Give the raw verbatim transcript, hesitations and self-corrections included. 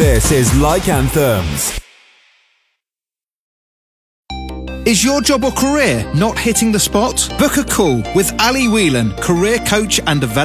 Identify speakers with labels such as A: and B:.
A: This is Like Anthems.
B: Is your job or career not hitting the spot? Book a call with Ali Whelan, career coach and developer.